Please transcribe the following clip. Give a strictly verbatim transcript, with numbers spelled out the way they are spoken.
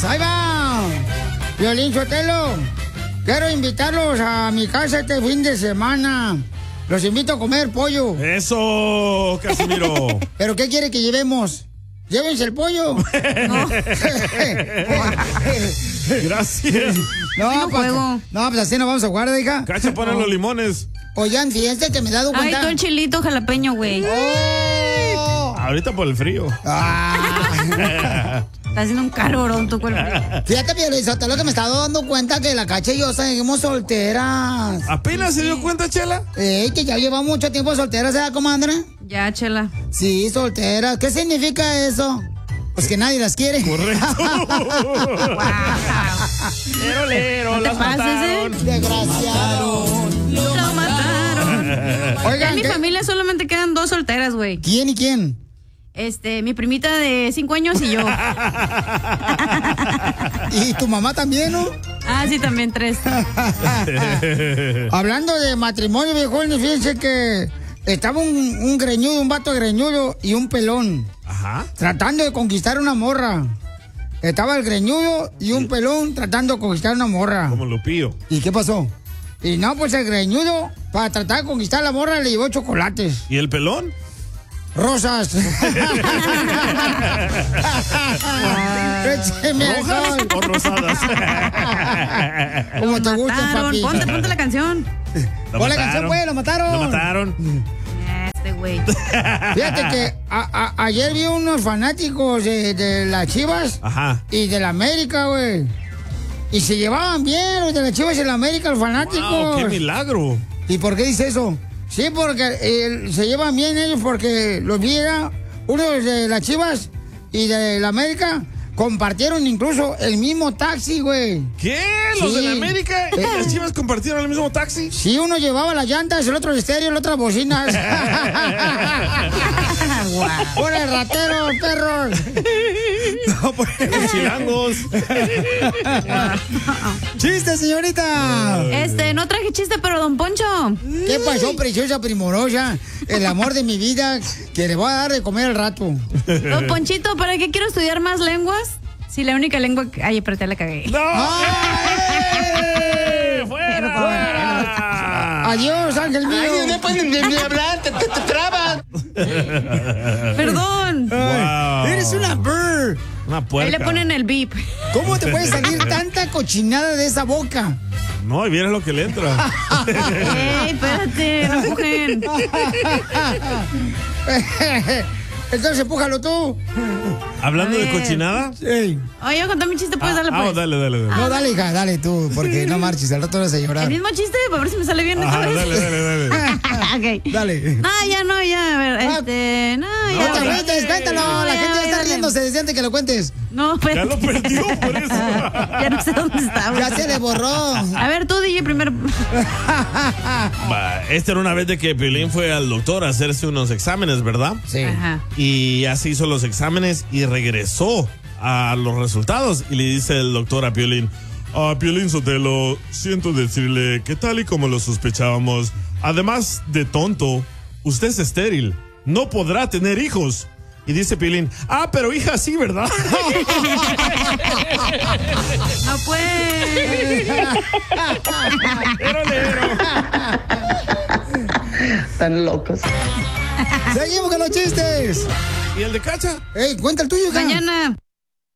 pues ahí va. Piolín Sotelo, quiero invitarlos a mi casa este fin de semana. Los invito a comer pollo. Eso, Casimiro. ¿Pero qué quiere que llevemos? Llévense el pollo. No. Gracias. No, pues, no, pues así no vamos a jugar, hija. Cacha, ponen los limones. Oigan, fíjense que me he dado cuenta. Ay, todo el chilito jalapeño, güey. Oh. Ahorita por el frío. Ah. Está haciendo un calorón tu cuerpo. Fíjate, Piolín Sotelo, que me estaba dando cuenta que la Cacha y yo seguimos solteras. ¿Apenas se dio cuenta, Chela? Eh, que ya lleva mucho tiempo solteras, ¿eh, comadre? Ya, Chela. Sí, solteras. ¿Qué significa eso? Pues que nadie las quiere. Correcto. Lero, lero, ¿No te las pases, mataron. eh? Desgraciado. Lo mataron. Oigan, en mi ¿qué? familia solamente quedan dos solteras, güey. ¿Quién y quién? Este, mi primita de cinco años y yo. Y tu mamá también, ¿no? Ah, sí, también tres. Hablando de matrimonio, viejones, fíjense que estaba un, un greñudo, un vato greñudo y un pelón. Ajá. Tratando de conquistar una morra. Estaba el greñudo y un pelón tratando de conquistar una morra. Como Lupillo. ¿Y qué pasó? Y no, pues el greñudo, para tratar de conquistar la morra, le llevó chocolates. ¿Y el pelón? Rosas. Écheme ¿Rojas alcohol. o rosadas? Como te gusta, papi. Ponte, ponte la canción. Lo Pon la mataron. canción, pues, lo mataron. Lo mataron. Este güey. Fíjate que a, a, ayer vi unos fanáticos de, de las Chivas. Ajá. Y de la América, güey. Y se llevaban bien los de las Chivas y la América, los fanáticos. Wow, ¡qué milagro! ¿Y por qué dice eso? Sí, porque eh, se llevan bien ellos porque los vi, era uno de las Chivas y de la América compartieron incluso el mismo taxi, güey. ¿Qué? ¿Los Sí. de la América y Eh. las Chivas compartieron el mismo taxi? Sí, uno llevaba las llantas, el otro el estéreo, el otro bocinas. ¡Hola, rateros, perros! No, pues los chilangos. ¡Chiste, señorita! Este, no traje chiste, pero don Poncho. ¿Qué pasó, preciosa primorosa? El amor de mi vida que le voy a dar de comer al rato. Don Ponchito, ¿para qué quiero estudiar más lenguas? Si la única lengua que... Ay, pero te la cagué. ¡No! ¡Ay! ¡Fuera! ¡Fuera! Adiós, ángel mío. Ay, no pueden ni, ni hablar, te, te, te traban. Perdón. Wow. Eres una bird. Una puerca. Ahí le ponen el beep. ¿Cómo te puede salir tanta cochinada de esa boca? No, y vieras lo que le entra. Ey, espérate, no empujen. Entonces, empújalo tú. Hablando A de ver. cochinada. Ey. Oye, contame mi chiste, pues, Ah, dale, ah, pues. dale, dale, dale. No, dale, hija, dale tú, porque no marches, al rato vas a llorar. El mismo chiste, para ver si me sale bien Ajá, esta vez. dale, dale, dale. Ok. Dale. No, ya no, ya, a ver, Ah. este, no, No ya. te ya. cuentes, cuéntalo. La Ya, gente ya está ya, riéndose desde antes que lo cuentes. No, pero... Ya lo perdió por eso. Ya no sé dónde está, güey. Ya se le borró. A ver, tú, D J, primero. Va, esta era una vez de que Piolín fue al doctor a hacerse unos exámenes, ¿verdad? Sí. Ajá. Y así hizo los exámenes y regresó a los resultados. Y le dice el doctor a Piolín: ah, Piolín Sotelo, siento decirle que tal y como lo sospechábamos, además de tonto, usted es estéril. No podrá tener hijos. Y dice Piolín: ah, pero hija sí, ¿verdad? No puede. Lero, lero. Están locos. Seguimos con los chistes. ¿Y el de Cacha? Ey, cuenta el tuyo, hija. Mañana.